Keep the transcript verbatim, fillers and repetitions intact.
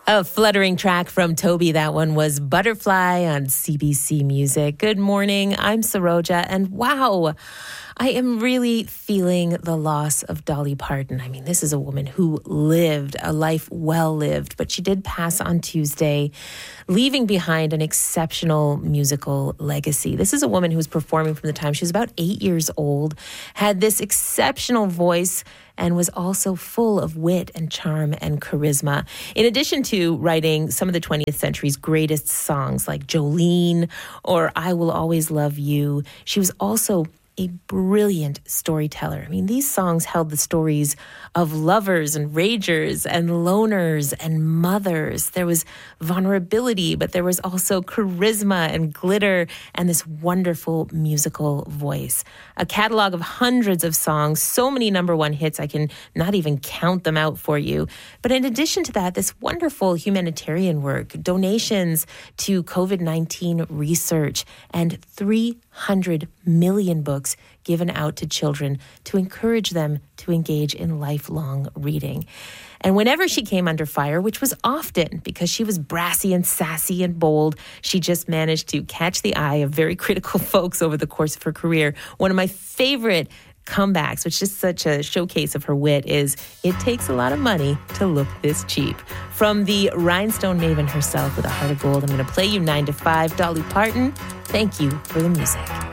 A fluttering track from Toby. That one was Butterfly on C B C Music. Good morning. I'm Saroja, and wow, I am really feeling the loss of Dolly Parton. I mean, this is a woman who lived a life well lived, but she did pass on Tuesday, leaving behind an exceptional musical legacy. This is a woman who was performing from the time she was about eight years old, had this exceptional voice, and was also full of wit and charm and charisma. In addition to writing some of the twentieth century's greatest songs like Jolene or I Will Always Love You, she was also a brilliant storyteller. I mean, these songs held the stories of lovers and ragers and loners and mothers. There was vulnerability, but there was also charisma and glitter and this wonderful musical voice. A catalog of hundreds of songs, so many number one hits, I can not even count them out for you. But in addition to that, this wonderful humanitarian work, donations to covid nineteen research, and three hundred million books given out to children to encourage them to engage in lifelong reading. And whenever she came under fire, which was often because she was brassy and sassy and bold, she just managed to catch the eye of very critical folks over the course of her career. One of my favorite comebacks, which is such a showcase of her wit, is "It takes a lot of money to look this cheap." From the rhinestone maven herself with a heart of gold, I'm going to play you nine to five, Dolly Parton. Thank you for the music.